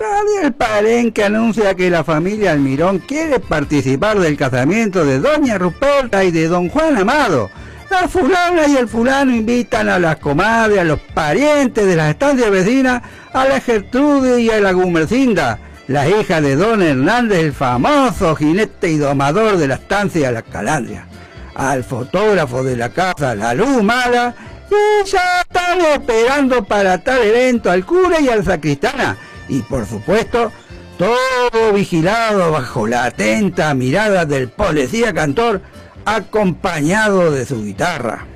Radio El Palenque anuncia que la familia Almirón quiere participar del casamiento de doña Ruperta y de don Juan Amado. La fulana y el fulano invitan a las comadres, a los parientes de las estancias vecinas, a la Gertrude y a la Gumercinda, la hija de don Hernández, el famoso jinete y domador de la estancia de la Calandria, al fotógrafo de la casa La Luz Mala, y ya están esperando para tal evento al cura y al sacristana, y por supuesto, todo vigilado bajo la atenta mirada del policía cantor, acompañado de su guitarra.